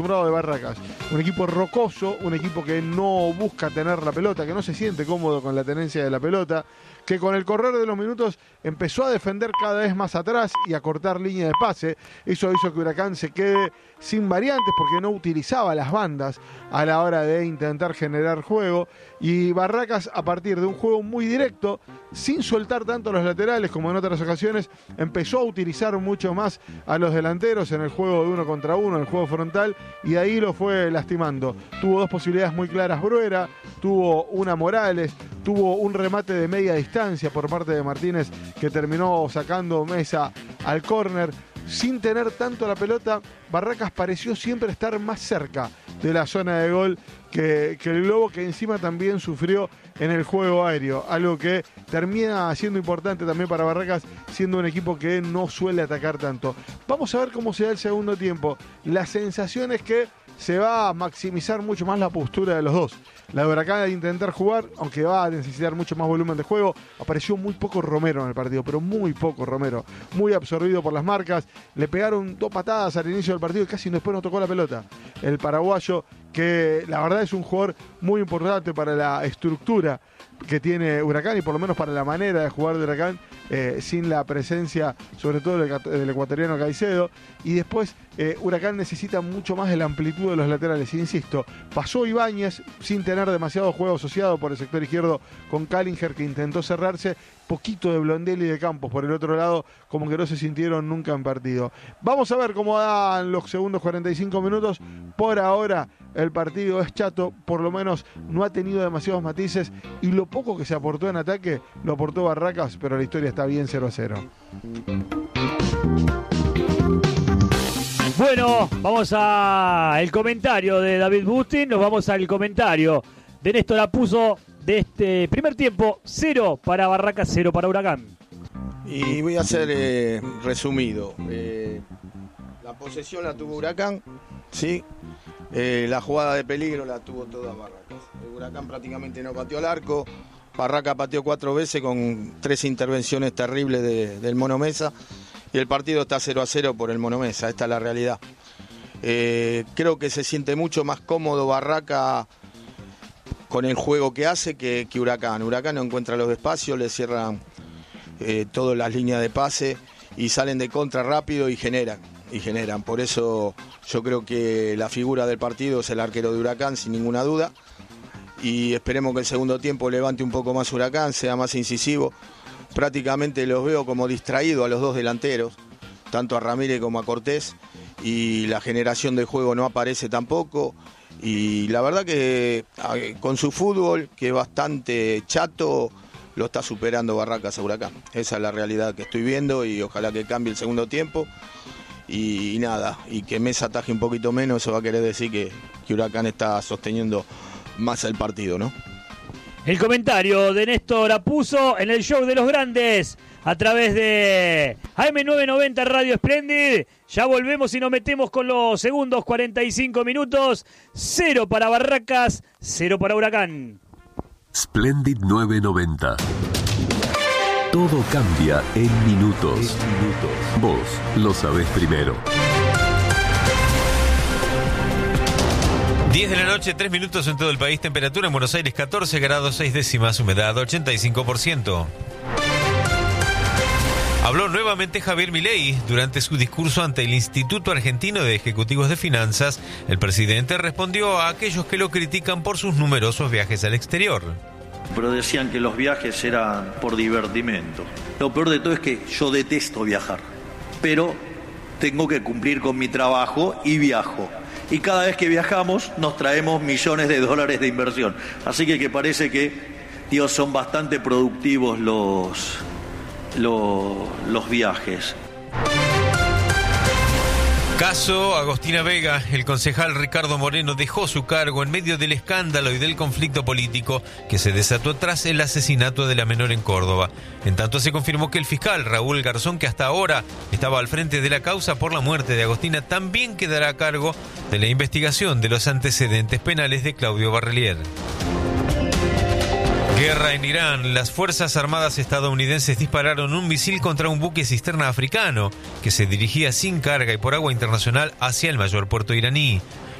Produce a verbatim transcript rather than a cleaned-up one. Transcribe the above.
de Barracas, un equipo rocoso, un equipo que no busca tener la pelota, que no se siente cómodo con la tenencia de la pelota, que con el correr de los minutos empezó a defender cada vez más atrás y a cortar línea de pase. Eso hizo que Huracán se quede sin variantes porque no utilizaba las bandas a la hora de intentar generar juego, y Barracas, a partir de un juego muy directo, sin soltar tanto los laterales como en otras ocasiones, empezó a utilizar mucho más a los delanteros en el juego de uno contra uno, en el juego frontal, y de ahí lo fue lastimando. Tuvo dos posibilidades muy claras Bruera, tuvo una Morales, tuvo un remate de media distancia por parte de Martínez que terminó sacando Mesa al córner. Sin tener tanto la pelota, Barracas pareció siempre estar más cerca de la zona de gol que, que el Globo, que encima también sufrió en el juego aéreo, algo que termina siendo importante también para Barracas, siendo un equipo que no suele atacar tanto. Vamos a ver cómo se da el segundo tiempo. La sensación es que se va a maximizar mucho más la postura de los dos. La de Huracán de intentar jugar, aunque va a necesitar mucho más volumen de juego. Apareció muy poco Romero en el partido, pero muy poco Romero. Muy absorbido por las marcas. Le pegaron dos patadas al inicio del partido y casi después no tocó la pelota. El paraguayo, que la verdad es un jugador muy importante para la estructura que tiene Huracán y por lo menos para la manera de jugar de Huracán, eh, sin la presencia sobre todo del, del ecuatoriano Caicedo. Y después eh, Huracán necesita mucho más de la amplitud de los laterales. Insisto, pasó Ibáñez sin tener demasiado juego asociado por el sector izquierdo con Callinger, que intentó cerrarse. Poquito de Blondelli y de Campos por el otro lado, como que no se sintieron nunca en partido. Vamos a ver cómo dan los segundos cuarenta y cinco minutos. Por ahora el partido es chato, por lo menos no ha tenido demasiados matices, y lo poco que se aportó en ataque lo aportó Barracas, pero la historia está bien cero a cero. Bueno, vamos al comentario de David Bustin, nos vamos al comentario de Néstor Apuzzo de este primer tiempo. Cero para Barracas, cero para Huracán. Y voy a ser eh, resumido. Eh, la posesión la tuvo Huracán, ¿sí? Eh, la jugada de peligro la tuvo toda Barracas. El Huracán prácticamente no pateó al arco. Barracas pateó cuatro veces con tres intervenciones terribles de, del Mono Mesa. Y el partido está cero a cero por el Mono Mesa. Esta es la realidad. Eh, creo que se siente mucho más cómodo Barracas con el juego que hace que, que Huracán. Huracán no encuentra los espacios, le cierran eh, todas las líneas de pase y salen de contra rápido y generan, y generan. Por eso yo creo que la figura del partido es el arquero de Huracán, sin ninguna duda. Y esperemos que el segundo tiempo levante un poco más Huracán, sea más incisivo. Prácticamente los veo como distraídos a los dos delanteros, tanto a Ramírez como a Cortés, y la generación de juego no aparece tampoco. Y la verdad que con su fútbol, que es bastante chato, lo está superando Barracas a Huracán. Esa es la realidad que estoy viendo, y ojalá que cambie el segundo tiempo. Y, y nada, y que Mesa ataje un poquito menos, eso va a querer decir que, que Huracán está sosteniendo más el partido, ¿no? El comentario de Néstor Apuzzo en el show de los grandes a través de A M novecientos noventa Radio Splendid. Ya volvemos y nos metemos con los segundos cuarenta y cinco minutos. Cero para Barracas, cero para Huracán. Splendid novecientos noventa. Todo cambia en minutos. En minutos. Vos lo sabés primero. diez de la noche, tres minutos en todo el país. Temperatura en Buenos Aires catorce grados seis décimas. Humedad ochenta y cinco por ciento. Habló nuevamente Javier Milei durante su discurso ante el Instituto Argentino de Ejecutivos de Finanzas. El presidente respondió a aquellos que lo critican por sus numerosos viajes al exterior. Pero decían que los viajes eran por divertimento. Lo peor de todo es que yo detesto viajar, pero tengo que cumplir con mi trabajo y viajo. Y cada vez que viajamos nos traemos millones de dólares de inversión. Así que, que parece que, Dios, son bastante productivos los, los, los viajes. Caso Agostina Vega. El concejal Ricardo Moreno dejó su cargo en medio del escándalo y del conflicto político que se desató tras el asesinato de la menor en Córdoba. En tanto, se confirmó que el fiscal Raúl Garzón, que hasta ahora estaba al frente de la causa por la muerte de Agostina, también quedará a cargo de la investigación de los antecedentes penales de Claudio Barrelier. Guerra en Irán. Las Fuerzas Armadas estadounidenses dispararon un misil contra un buque cisterna africano que se dirigía sin carga y por agua internacional hacia el mayor puerto iraní.